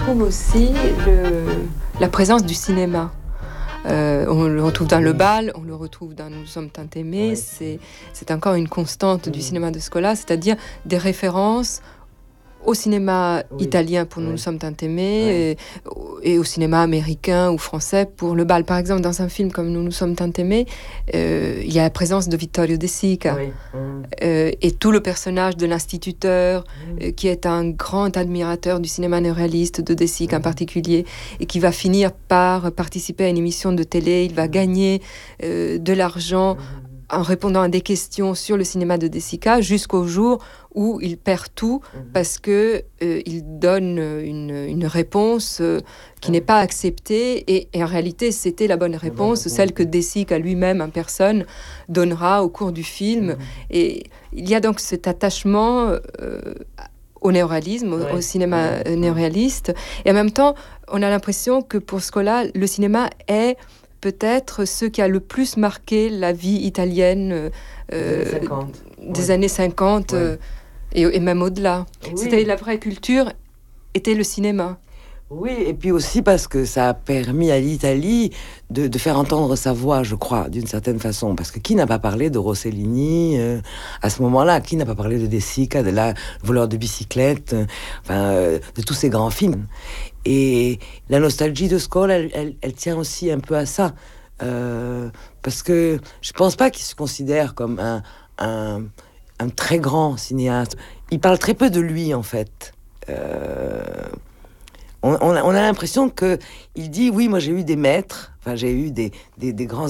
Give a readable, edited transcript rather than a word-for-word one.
retrouve aussi la présence du cinéma. On le retrouve dans Le Bal, on le retrouve dans Nous sommes tant aimés. Oui. C'est encore une constante du cinéma de Scola, c'est-à-dire des références au cinéma italien pour Nous sommes tant aimés, et au cinéma américain ou français pour Le Bal. Par exemple, dans un film comme Nous sommes tant aimés, il y a la présence de Vittorio De Sica, et tout le personnage de l'instituteur, qui est un grand admirateur du cinéma néoréaliste de De Sica en particulier, et qui va finir par participer à une émission de télé. Il va gagner de l'argent en répondant à des questions sur le cinéma de De Sica, jusqu'au jour où il perd tout parce que il donne une réponse qui n'est pas acceptée, et en réalité c'était la bonne réponse, celle que De Sica lui-même en personne donnera au cours du film. Et il y a donc cet attachement au néoréalisme, au cinéma néoréaliste, et en même temps on a l'impression que pour Scola le cinéma est peut-être ce qui a le plus marqué la vie italienne des années 50, et même au-delà. C'était la vraie culture, était le cinéma. Oui, et puis aussi parce que ça a permis à l'Italie de faire entendre sa voix, je crois, d'une certaine façon. Parce que qui n'a pas parlé de Rossellini à ce moment-là? Qui n'a pas parlé de De Sica, de La voleur de bicyclette, de tous ces grands films? Et la nostalgie de Scola, elle tient aussi un peu à ça. Parce que je pense pas qu'il se considère comme un très grand cinéaste. Il parle très peu de lui, en fait. On a l'impression qu'il dit, oui, moi j'ai eu des maîtres, j'ai eu des grands